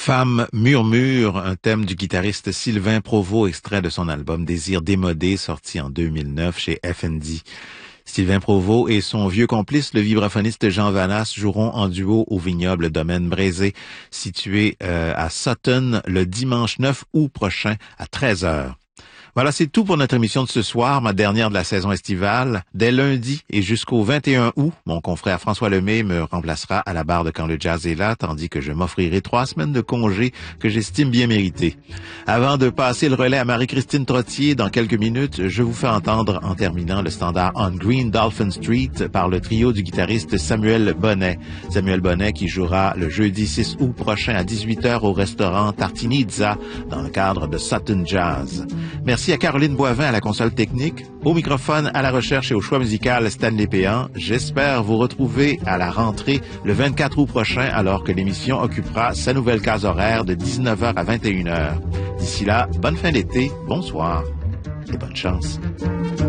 Femme murmure, un thème du guitariste Sylvain Provost, extrait de son album Désir démodé, sorti en 2009 chez FND. Sylvain Provost et son vieux complice, le vibraphoniste Jean Vanas, joueront en duo au vignoble Domaine Brézé, situé à Sutton, le dimanche 9 août prochain à 13h. Voilà, c'est tout pour notre émission de ce soir, ma dernière de la saison estivale. Dès lundi et jusqu'au 21 août, mon confrère François Lemay me remplacera à la barre de Quand le jazz est là, tandis que je m'offrirai 3 semaines de congé que j'estime bien méritées. Avant de passer le relais à Marie-Christine Trottier dans quelques minutes, je vous fais entendre en terminant le standard On Green Dolphin Street par le trio du guitariste Samuel Bonnet. Samuel Bonnet qui jouera le jeudi 6 août prochain à 18h au restaurant Tartinizza dans le cadre de Sutton Jazz. Merci à Caroline Boivin à la console technique, au microphone, à la recherche et au choix musical Stanley Péan. J'espère vous retrouver à la rentrée le 24 août prochain alors que l'émission occupera sa nouvelle case horaire de 19h à 21h. D'ici là, bonne fin d'été, bonsoir et bonne chance.